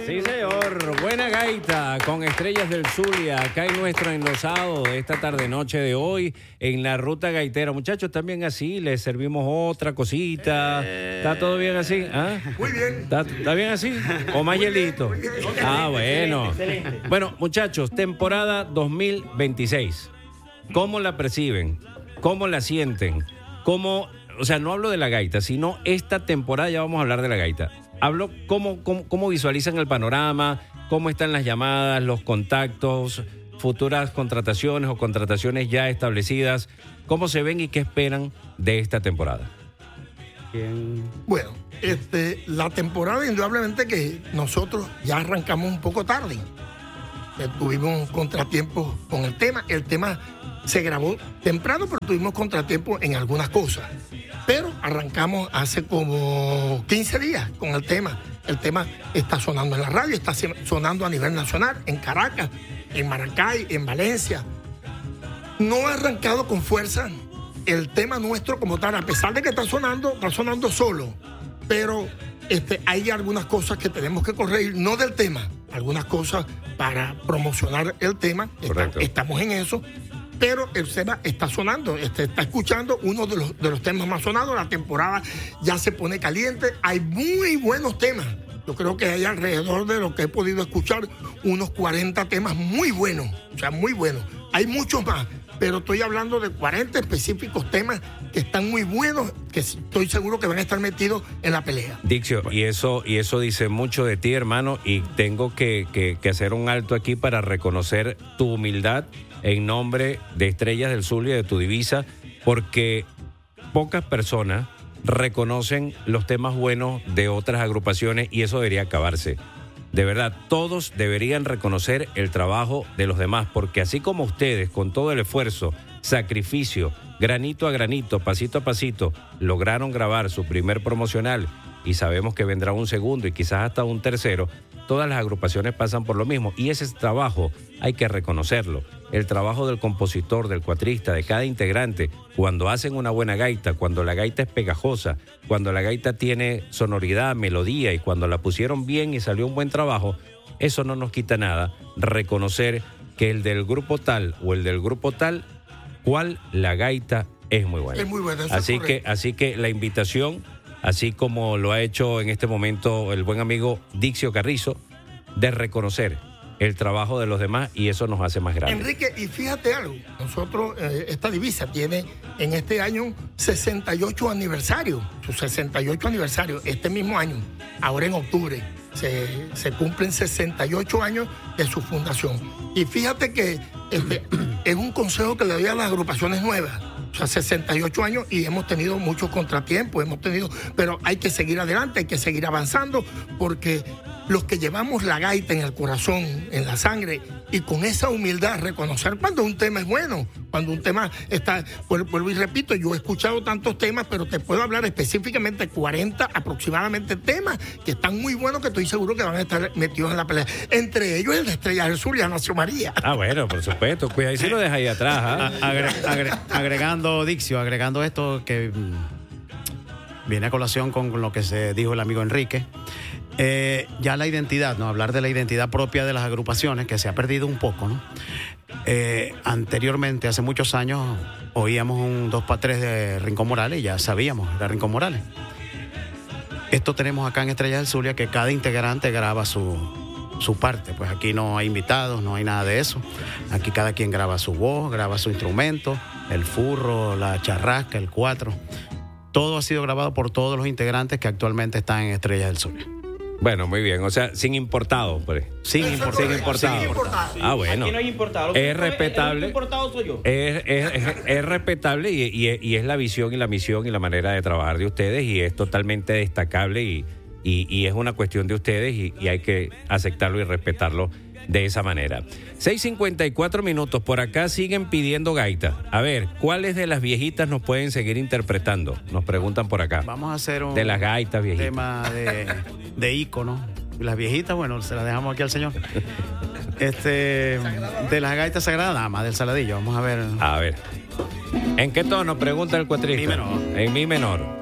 Sí, señor. Buena gaita con Estrellas del Zulia, acá en nuestro enlosado de esta tarde-noche de hoy en la ruta gaitera. Muchachos, también así, les servimos otra cosita. ¿Está todo bien así? ¿Ah? Muy bien. ¿Está bien así? ¿O más hielito? Ah, bueno. Excelente. Bueno, muchachos, temporada 2026. ¿Cómo la perciben? ¿Cómo la sienten? ¿Cómo, o sea, no hablo de la gaita, sino esta temporada, ya vamos a hablar de la gaita. Hablo cómo visualizan el panorama, cómo están las llamadas, los contactos, futuras contrataciones o contrataciones ya establecidas, cómo se ven y qué esperan de esta temporada. Bueno, la temporada indudablemente que nosotros ya arrancamos un poco tarde. Tuvimos contratiempos con el tema. El tema se grabó temprano, pero tuvimos contratiempos en algunas cosas. Pero arrancamos hace como 15 días con el tema. El tema está sonando en la radio, está sonando a nivel nacional, en Caracas, en Maracay, en Valencia. No ha arrancado con fuerza el tema nuestro como tal, a pesar de que está sonando solo. Pero hay algunas cosas que tenemos que corregir, no del tema, algunas cosas para promocionar el tema. Estamos en eso. Pero el tema está sonando, está escuchando uno de los temas más sonados. La temporada ya se pone caliente. Hay muy buenos temas. Yo creo que hay alrededor de lo que he podido escuchar unos 40 temas muy buenos. O sea, muy buenos. Hay muchos más, pero estoy hablando de 40 específicos temas que están muy buenos, que estoy seguro que van a estar metidos en la pelea. Dixio, y eso dice mucho de ti, hermano, y tengo que hacer un alto aquí para reconocer tu humildad en nombre de Estrellas del Zulia, de tu divisa, porque pocas personas reconocen los temas buenos de otras agrupaciones y eso debería acabarse. De verdad, todos deberían reconocer el trabajo de los demás, porque así como ustedes, con todo el esfuerzo, sacrificio, granito a granito, pasito a pasito, lograron grabar su primer promocional y sabemos que vendrá un segundo y quizás hasta un tercero, todas las agrupaciones pasan por lo mismo y ese trabajo hay que reconocerlo. El trabajo del compositor, del cuatrista, de cada integrante, cuando hacen una buena gaita, cuando la gaita es pegajosa, cuando la gaita tiene sonoridad, melodía y cuando la pusieron bien y salió un buen trabajo, eso no nos quita nada. Reconocer que el del grupo tal o el del grupo tal, cual la gaita es muy buena. Es muy buena, eso así es así que la invitación, así como lo ha hecho en este momento el buen amigo Dixio Carrizo, de reconocer el trabajo de los demás y eso nos hace más grandes. Enrique, y fíjate algo, nosotros, esta divisa tiene en este año 68 aniversario, su 68 aniversario, este mismo año, ahora en octubre, se cumplen 68 años de su fundación. Y fíjate que es un consejo que le doy a las agrupaciones nuevas. O sea, 68 años y hemos tenido muchos contratiempos, pero hay que seguir adelante, hay que seguir avanzando, porque los que llevamos la gaita en el corazón, en la sangre, y con esa humildad reconocer cuando un tema es bueno, cuando un tema está, vuelvo y repito, yo he escuchado tantos temas, pero te puedo hablar específicamente 40 aproximadamente temas que están muy buenos, que estoy seguro que van a estar metidos en la pelea. Entre ellos el de Estrellas del Zulia, Nacio María. Ah, bueno, por supuesto, cuidado y si lo deja ahí atrás. Agregando, Dixio, agregando esto que viene a colación con lo que se dijo el amigo Enrique. Ya la identidad, ¿no? Hablar de la identidad propia de las agrupaciones, que se ha perdido un poco, ¿no? Anteriormente, hace muchos años, oíamos un 2x3 de Rincón Morales y ya sabíamos, era Rincón Morales. Esto tenemos acá en Estrellas del Zulia, que cada integrante graba su parte. Pues aquí no hay invitados, no hay nada de eso. Aquí cada quien graba su voz, graba su instrumento, el furro, la charrasca, el cuatro. Todo ha sido grabado por todos los integrantes que actualmente están en Estrellas del Zulia. Bueno, muy bien, o sea, sin importado, pues. Sin importado. Ah, bueno. Aquí no hay importado. Es respetable. El importado soy yo. Es respetable y es la visión y la misión y la manera de trabajar de ustedes y es totalmente destacable y es una cuestión de ustedes y hay que aceptarlo y respetarlo de esa manera. 6:54 minutos, por acá siguen pidiendo gaita. A ver, ¿cuáles de las viejitas nos pueden seguir interpretando? Nos preguntan por acá. Vamos a hacer un de las gaitas viejitas. Tema de ícono. Las viejitas, bueno, se las dejamos aquí al señor. De las gaitas Sagrada Dama, del Saladillo. Vamos a ver. A ver. ¿En qué tono? Pregunta el cuatrista. Mi menor. En mi menor.